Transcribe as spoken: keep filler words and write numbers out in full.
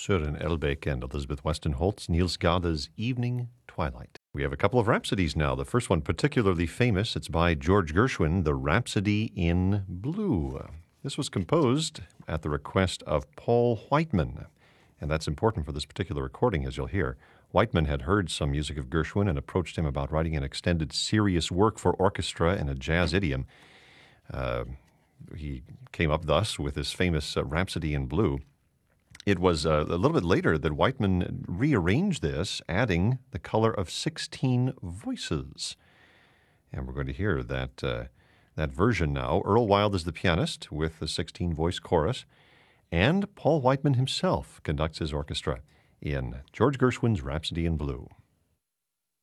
Søren Elbæk and Elizabeth Weston Holtz, Niels Gada's Evening Twilight. We have a couple of rhapsodies now. The first one particularly famous. It's by George Gershwin, The Rhapsody in Blue. This was composed at the request of Paul Whiteman, and that's important for this particular recording, as you'll hear. Whiteman had heard some music of Gershwin and approached him about writing an extended serious work for orchestra in a jazz idiom. Uh, he came up thus with this famous uh, Rhapsody in Blue. It was uh, a little bit later that Whiteman rearranged this, adding the color of sixteen voices. And we're going to hear that uh, that version now. Earl Wild is the pianist with the sixteen-voice chorus, and Paul Whiteman himself conducts his orchestra in George Gershwin's Rhapsody in Blue.